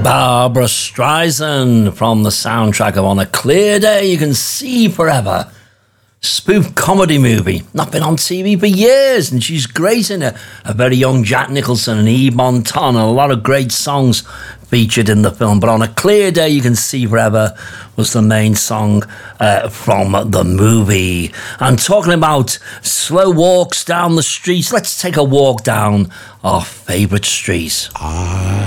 Barbara Streisand from the soundtrack of On a Clear Day You Can See Forever. Spoof comedy movie. Not been on TV for years, and she's great in it. A very young Jack Nicholson and Eve Montana. A lot of great songs featured in the film. But On a Clear Day You Can See Forever was the main song from the movie. And talking about slow walks down the streets, let's take a walk down our favourite street.